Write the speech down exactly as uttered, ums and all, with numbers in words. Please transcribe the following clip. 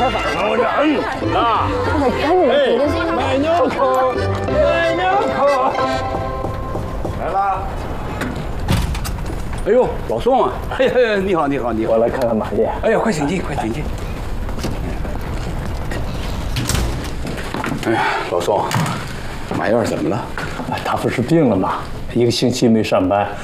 采访。 我这嗯啊， 快赶紧的，你这买牛口，买牛口，来啦！哎呦，老宋啊！哎呀，你好，你好，你好！ 我来看看马爷。 哎呀，快请进，快请进。哎呀，老宋，马燕怎么了？ 他不是病了吗？一个星期没上班，